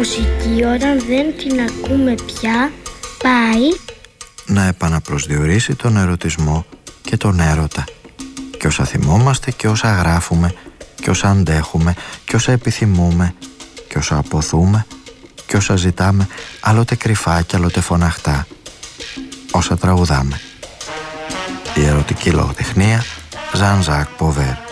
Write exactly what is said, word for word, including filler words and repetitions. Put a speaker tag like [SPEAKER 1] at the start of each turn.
[SPEAKER 1] μουσική όταν δεν την ακούμε πια πάει
[SPEAKER 2] να επαναπροσδιορίσει τον ερωτισμό και τον έρωτα και όσα θυμόμαστε και όσα γράφουμε και όσα αντέχουμε και όσα επιθυμούμε και όσα αποθούμε και όσα ζητάμε άλλοτε κρυφά και άλλοτε φωναχτά, όσα τραγουδάμε. Η ερωτική λογοτεχνία Jean-Jacques Pauvert.